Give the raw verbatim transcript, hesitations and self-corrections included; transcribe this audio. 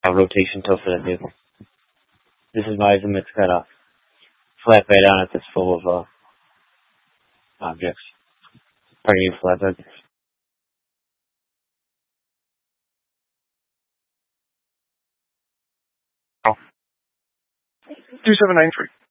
uh, rotation tilt for that vehicle. This is my azimuth. It's got a flat bed on it that's full of uh, objects. Pardon me, flat bed. two seven nine three.